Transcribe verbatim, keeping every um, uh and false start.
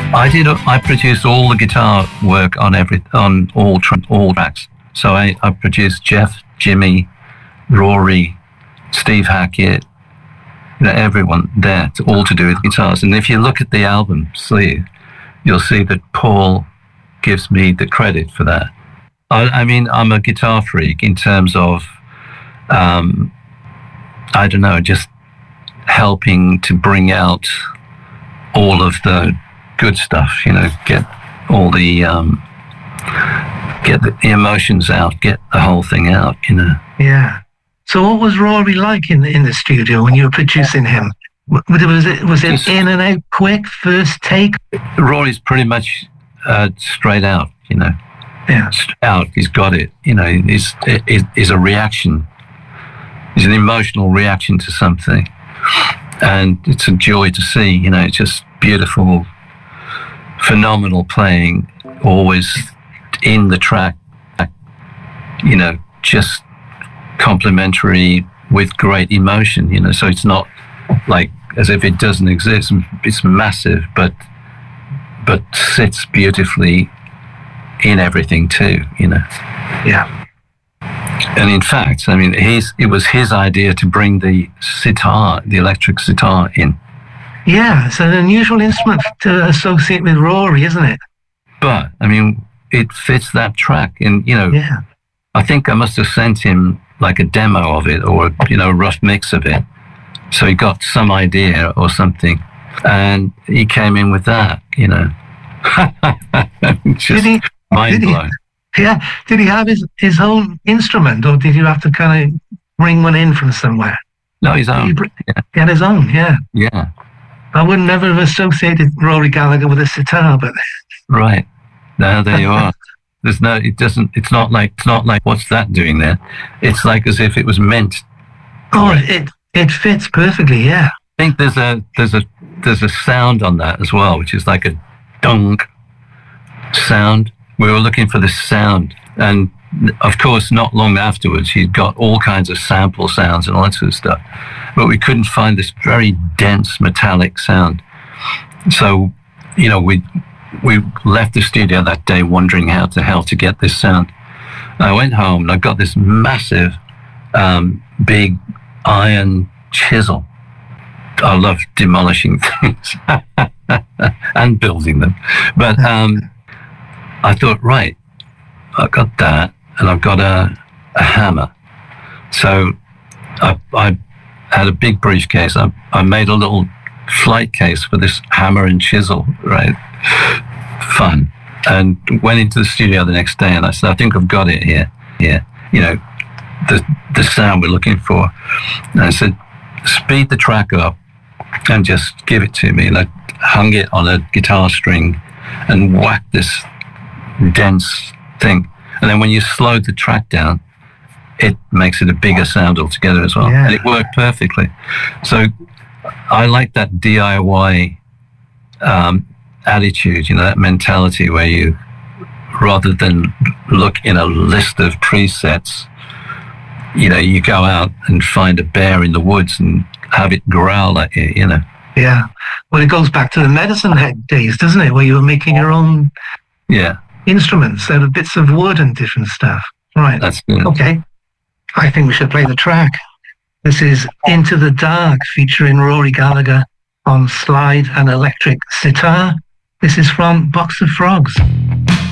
I did. I produced all the guitar work on every on all tra- all tracks. So I, I produced Jeff, Jimmy, Rory, Steve Hackett, you know, everyone there, to, all to do with guitars. And if you look at the album sleeve, you'll see that Paul gives me the credit for that. I, I mean, I'm a guitar freak in terms of, um, I don't know, just helping to bring out all of the good stuff, you know, get all the, um, get the, the emotions out, get the whole thing out, you know. Yeah. So what was Rory like in the, in the studio when you were producing him? Was it, was it in and out quick, first take? Rory's pretty much uh, straight out, you know. Yeah. Straight out, he's got it, you know, he's, he's a reaction. He's an emotional reaction to something. And it's a joy to see, you know, it's just beautiful, phenomenal playing, always in the track, you know, just complimentary with great emotion, you know, so it's not like as if it doesn't exist. It's massive, but but sits beautifully in everything too, you know. Yeah. And in fact, I mean, he's, it was his idea to bring the sitar, the electric sitar in. Yeah, it's an unusual instrument to associate with Rory, isn't it? But, I mean, it fits that track. And, you know, yeah. I think I must have sent him like a demo of it or, you know, a rough mix of it. So he got some idea or something. And he came in with that, you know. Just did he, mind did blown. He, yeah. Did he have his, his own instrument or did you have to kind of bring one in from somewhere? No, his own. He, yeah. he had his own, yeah. Yeah. I would never have associated Rory Gallagher with a sitar, but right. Now there you are. There's no. It doesn't. It's not like. It's not like. What's that doing there? It's like as if it was meant. Oh, it it fits perfectly. Yeah. I think there's a there's a there's a sound on that as well, which is like a dunk sound. We were looking for this sound, and of course, not long afterwards, he got all kinds of sample sounds and all that sort of stuff, but we couldn't find this very dense metallic sound. So, you know, we we left the studio that day wondering how to hell to get this sound. I went home and I got this massive, um, big iron chisel. I love demolishing things and building them, but um, I thought, right, I got that. And I've got a, a hammer. So I, I had a big briefcase. I, I made a little flight case for this hammer and chisel, right? Fun. And went into the studio the next day and I said, I think I've got it here. Here, you know, the, the sound we're looking for. And I said, speed the track up and just give it to me. And I hung it on a guitar string and whacked this dense thing. And then when you slow the track down, it makes it a bigger sound altogether as well. Yeah. And it worked perfectly. So I like that D I Y um, attitude, you know, that mentality where you, rather than look in a list of presets, you know, you go out and find a bear in the woods and have it growl at you, you know. Yeah. Well, it goes back to the Medicine Head days, doesn't it? Where you were making your own... Yeah. instruments out of bits of wood and different stuff. Right. That's good. Okay. I think we should play the track. This is Into the Dark featuring Rory Gallagher on slide and electric sitar. This is from Box of Frogs.